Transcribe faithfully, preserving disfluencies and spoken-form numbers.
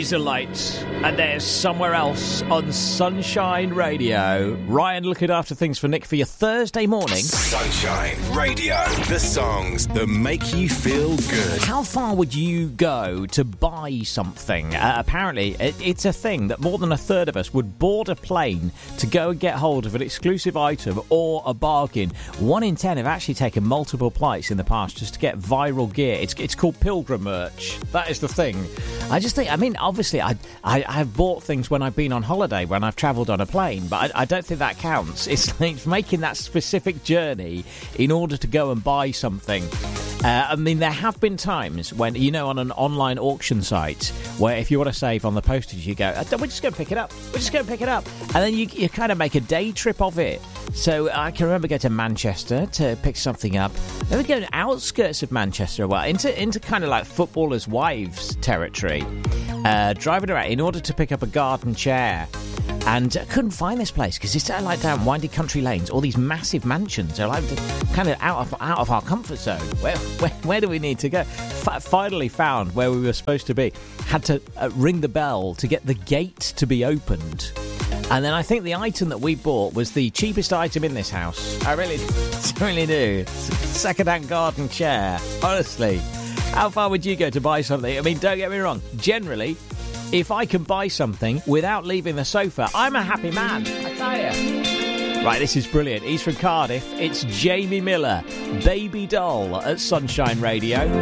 Razorlight, and there's Somewhere Else on Sunshine Radio. Ryan looking after things for Nick for your Thursday morning. Sunshine Radio, the songs that make you feel good. How far would you go to buy something? Uh, apparently, it, it's a thing that more than a third of us would board a plane to go and get hold of an exclusive item or a bargain. One in ten have actually taken multiple flights in the past just to get viral gear. It's, it's called pilgrim merch. That is the thing. I just think, I mean, obviously, I, I, I've bought things when I've been on holiday, when I've travelled on a plane, but I, I don't think that counts. It's like making that specific journey in order to go and buy something. Uh, I mean, there have been times when, you know, on an online auction site, where if you want to save on the postage, you go, we're just going to pick it up. We're just going to pick it up. And then you, you kind of make a day trip of it. So I can remember going to Manchester to pick something up. Then we go to the outskirts of Manchester, well, into, into kind of like footballers' wives territory. Uh, driving around in order to pick up a garden chair. And I couldn't find this place because it's like down windy country lanes. All these massive mansions. They're like kind of out of out of our comfort zone. Where where, where do we need to go? F- finally found where we were supposed to be. Had to uh, ring the bell to get the gate to be opened. And then I think the item that we bought was the cheapest item in this house. I really, really do. Second-hand garden chair. Honestly. How far would you go to buy something? I mean, don't get me wrong. Generally, if I can buy something without leaving the sofa, I'm a happy man, I tell you. Right, this is brilliant. He's from Cardiff. It's Jamie Miller, Baby Doll at Sunshine Radio.